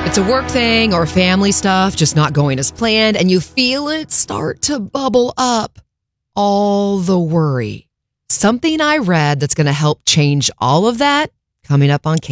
It's a work thing or family stuff just not going as planned, and you feel it start to bubble up. All the worry. Something I read that's going to help change all of that coming up on